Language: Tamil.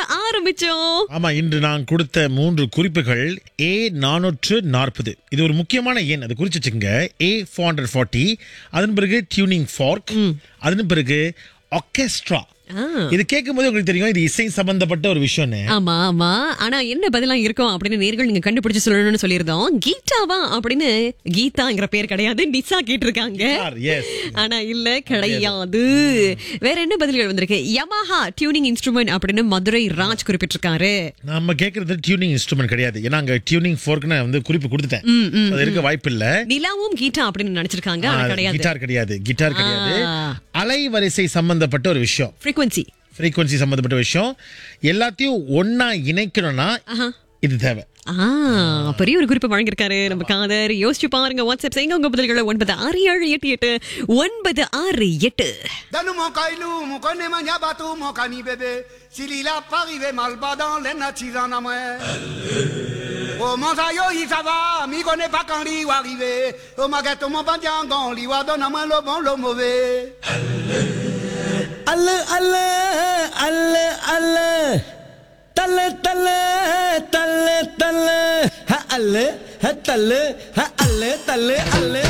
ஆரம்பிச்சோம். ஆமா, இன்று நான் கொடுத்த 3 குறிப்புகள் A440. இது ஒரு முக்கியமான எண், அது குறிச்சு வச்சுக்கோங்க. A440, அதன் பிறகு டியூனிங் ஃபார்க், அதன் பிறகு ஆர்கெஸ்ட்ரா. இது கேட்கும் போது உங்களுக்கு தெரியும் இது இசை சம்பந்தப்பட்ட ஒரு விஷயம்னு. ஆமா ஆமா. ஆனா என்ன பதிலா இருக்கும் அப்படின்னு நேர்கள் நீங்க கண்டுபிடிச்சு சொல்லணும்னு சொல்லியிருந்தோம். கீதாவா அப்படின்னு, கீதாங்கிற பேர் கிடையாது, நிசா கேட்டிருக்காங்க. Yes. ஆனா இல்ல, கிடையாது. வேற என்ன பதில்கள் வந்திருக்கு? யமஹா டியூனிங் இன்ஸ்ட்ருமெண்ட் அப்படின்னு மதுரை ராஜ் குறிப்பிட்டிருக்காரு. நம்ம கேக்குறது டியூனிங் இன்ஸ்ட்ருமெண்ட் கிடையாது. ஏன்னா அங்க டியூனிங் ஃபோர்க்னு வந்து குறிப்பு கொடுத்துட்டேன். அது இருக்க வாய்ப்பு இல்ல. நிலாவும் கீட்டா அப்படின்னு நினைச்சிருக்காங்க. ஆனா கிடையாது. கிட்டார் கிடையாது. அலைவரிசை சம்பந்தப்பட்ட ஒரு விஷயம், ஃப்ரீக்வன்சி சம்பந்தப்பட்ட விஷயம். எல்லாத்தையும் ஒன்னா இணைக்கணும்னா இது தேவை. பெரிய ஒரு குறிப்பு வழங்கியிருக்காரு நம்ம காதர். யோசிச்சு பாருங்க. வாட்ஸ்அப் செய்யுங்க உங்க பதில்களை 96788968. Dans mon caillou, mon connaît ma bateau, mon cani bébé. S'il a pas arrivé mal bas dans les natis en amoué. Oh mon sayo, il ça va, mi connaît pas quand il va arriver. Oh ma gâteau, mon pandiangon, il va donner moi le bon, le mauvais. Alle, alle, alle, alle. Talle, talle, talle, talle. Ha alle, ha talle, ha alle, talle, alle.